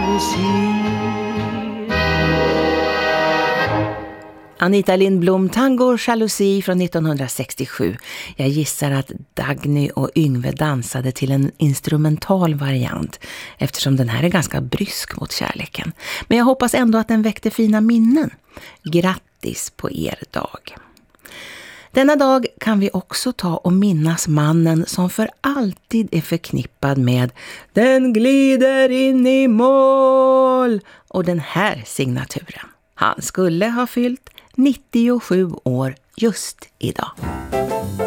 jalousi. Anita Lindblom, Tango Jalousi från 1967. Jag gissar att Dagny och Yngve dansade till en instrumental variant eftersom den här är ganska brysk mot kärleken. Men jag hoppas ändå att den väckte fina minnen. Grattis på er dag. Denna dag kan vi också ta och minnas mannen som för alltid är förknippad med "Den glider in i mål" och den här signaturen. Han skulle ha fyllt 97 år just idag.